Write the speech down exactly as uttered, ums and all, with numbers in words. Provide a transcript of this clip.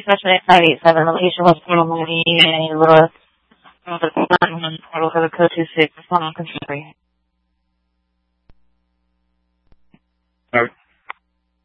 Special five eight seven, Malaysia West Portal Mooney, and Lewis. Portal for the code two six, respond on control three.